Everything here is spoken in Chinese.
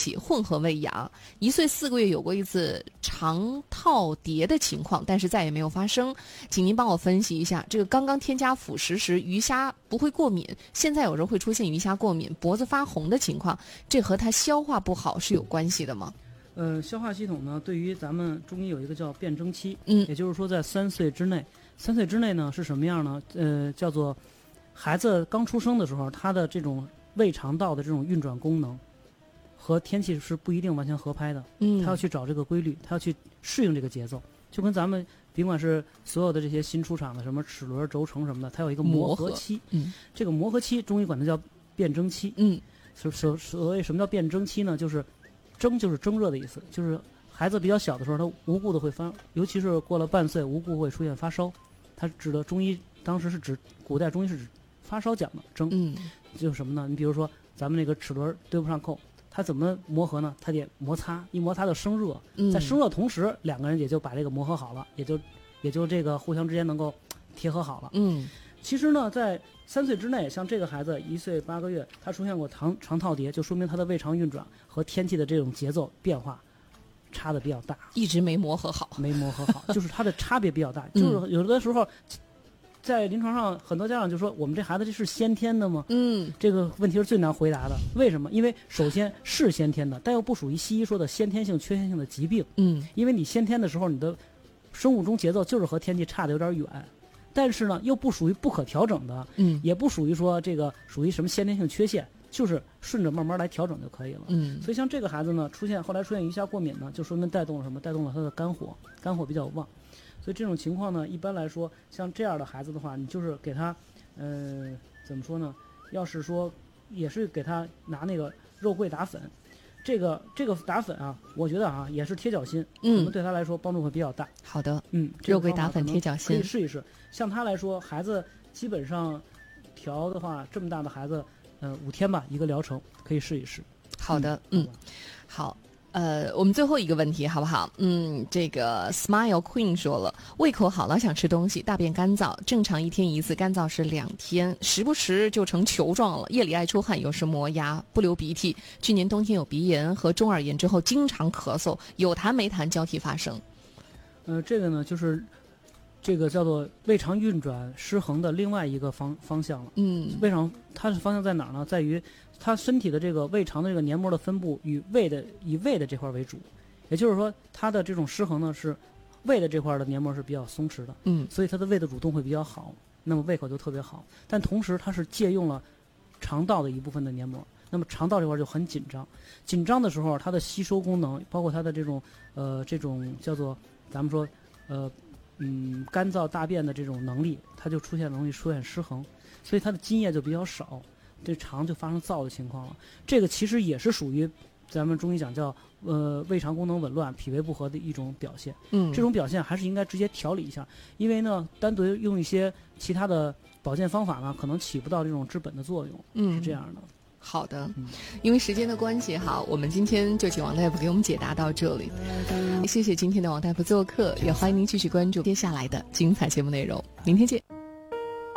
起混合喂养，1岁4个月有过一次肠套叠的情况，但是再也没有发生。请您帮我分析一下，这个刚刚添加辅食时鱼虾不会过敏，现在有时候会出现鱼虾过敏、脖子发红的情况，这和它消化不好是有关系的吗？ 消化系统呢，对于咱们中医有一个叫辩证期，也就是说在3岁之内，3岁之内呢是什么样呢？叫做孩子刚出生的时候，他的这种胃肠道的这种运转功能和天气是不一定完全合拍的，他要去找这个规律，他要去适应这个节奏，就跟咱们尽管是所有的这些新出厂的什么齿轮、轴承什么的，它有一个磨合期，这个磨合期中医管它叫辩证期，所谓什么叫辩证期呢？就是蒸就是蒸热的意思，就是孩子比较小的时候，他无故的会发，尤其是过了半岁，无故会出现发烧。它指的中医当时是指古代中医是指发烧讲的蒸，就是什么呢？你比如说咱们那个齿轮对不上扣，它怎么磨合呢？它得摩擦，一摩擦就生热，在生热同时，两个人也就把这个磨合好了，也就这个互相之间能够贴合好了。其实呢，在3岁之内，像这个孩子1岁8个月，他出现过肠套叠，就说明他的胃肠运转和天气的这种节奏变化差的比较大， 一直没磨合好， 就是它的差别比较大。就是有的时候，在临床上，很多家长就说：“我们这孩子这是先天的吗？”这个问题是最难回答的。为什么？因为首先是先天的，但又不属于西医说的先天性、缺陷性的疾病。因为你先天的时候，你的生物钟节奏就是和天气差的有点远。但是呢，又不属于不可调整的，也不属于说这个属于什么先天性缺陷，就是顺着慢慢来调整就可以了。所以像这个孩子呢，后来出现鱼虾过敏呢，就说明带动了什么？带动了他的肝火比较旺。所以这种情况呢，一般来说，像这样的孩子的话，你就是给他，怎么说呢？要是说也是给他拿那个肉桂打粉。这个打粉啊，我觉得啊也是贴脚心，可能对他来说帮助会比较大。 好的， 肉桂打粉贴脚心可以试一试。像他来说，孩子基本上调的话，这么大的孩子，5天吧，一个疗程，可以试一试。 好的，好。我们最后一个问题好不好？这个 Smile Queen 说了，胃口好，老想吃东西，大便干燥，正常1天1次，干燥是2天，时不时就成球状了，夜里爱出汗，有时磨牙，不流鼻涕。去年冬天有鼻炎和中耳炎之后，经常咳嗽，有痰没痰交替发生。 这个呢，就是这个叫做胃肠运转失衡的另外一个方向了。胃肠它的方向在哪儿呢？在于它身体的这个胃肠的这个黏膜的分布以胃的这块为主，也就是说它的这种失衡呢是胃的这块的黏膜是比较松弛的，所以它的胃的蠕动会比较好，那么胃口就特别好。但同时它是借用了肠道的一部分的黏膜，那么肠道这块就很紧张的时候，它的吸收功能，包括它的这种叫做咱们说干燥大便的这种能力，它就容易出现失衡，所以它的津液就比较少，这肠就发生燥的情况了。这个其实也是属于咱们中医讲叫胃肠功能紊乱、脾胃不和的一种表现。这种表现还是应该直接调理一下，因为呢，单独用一些其他的保健方法呢，可能起不到这种治本的作用。是这样的。 好的，因为时间的关系哈，我们今天就请王大夫给我们解答到这里。谢谢今天的王大夫做客，也欢迎您继续关注接下来的精彩节目内容。明天见。